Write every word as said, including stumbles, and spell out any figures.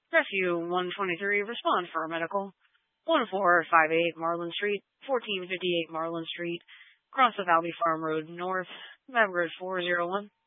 Rescue one twenty-three, respond for a medical. one four five eight Marlin Street, fourteen fifty-eight Marlin Street, across the Valley Farm Road North, Maverick four zero one.